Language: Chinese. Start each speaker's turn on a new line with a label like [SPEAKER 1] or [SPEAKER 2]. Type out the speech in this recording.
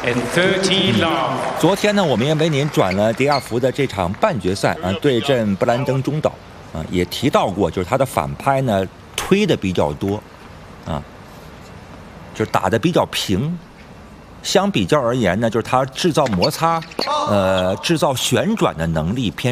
[SPEAKER 1] in 30 love。
[SPEAKER 2] 昨天呢，我们也为您转了迪亚福的这场半决赛啊，对阵布兰登中岛啊，也提到过，就是他的反拍呢推的比较多，啊，就是打的比较平。相比较而言呢，就是他制造摩擦，制造旋转的能力偏。